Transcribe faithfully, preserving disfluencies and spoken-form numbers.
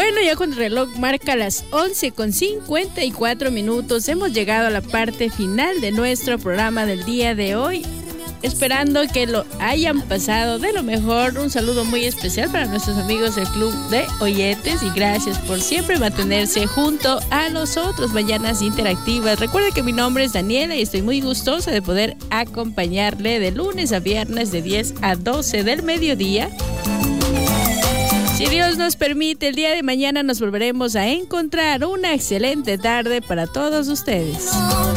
Bueno, ya cuando el reloj marca las once con cincuenta y cuatro minutos, hemos llegado a la parte final de nuestro programa del día de hoy. Esperando que lo hayan pasado de lo mejor. Un saludo muy especial para nuestros amigos del Club de Oyentes y gracias por siempre mantenerse junto a nosotros. Mañanas interactivas. Recuerda que mi nombre es Daniela y estoy muy gustosa de poder acompañarle de lunes a viernes de diez a doce del mediodía. Si Dios nos permite, el día de mañana nos volveremos a encontrar. Una excelente tarde para todos ustedes.